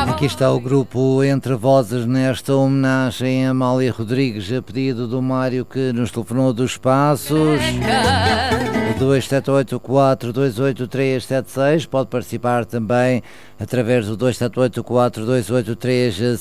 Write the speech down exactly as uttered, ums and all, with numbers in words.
Aqui está o grupo Entre Vozes nesta homenagem a Amália Rodrigues, a pedido do Mário, que nos telefonou dos Passos. dois sete oito quatro dois oito três sete seis. Pode participar também através do dois sete oito quatro dois oito três